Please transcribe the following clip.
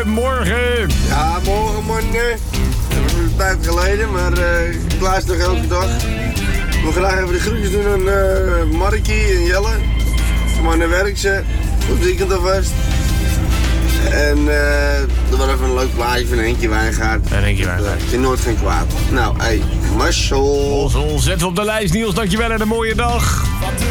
goedemorgen. Ja, morgen. Dat was een tijd geleden, maar ik luister nog elke dag. Ik wil graag even de groetjes doen aan Markie en Jelle. Maar naar werk ze. Goed weekend alvast. En er was even een leuk plaatje van Henkie Wijngaard. En Henkie Wijngaard. Ik vind nooit geen kwaad. Nou, hey, mazzel. Zet op de lijst, Niels. Dankjewel en een mooie dag.